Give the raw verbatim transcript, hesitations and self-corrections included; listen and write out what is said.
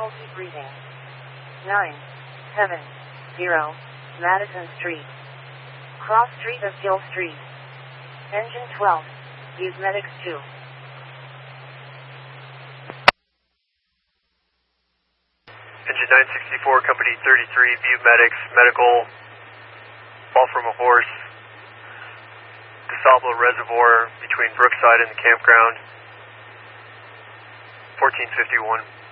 difficulty breathing. nine seven zero Madison Street. Cross Street of Gill Street. Engine twelve. Use Medics two. Engine nine sixty-four, Company thirty-three, View Medics, medical, fall from a horse, DeSablo Reservoir between Brookside and the campground, fourteen fifty-one.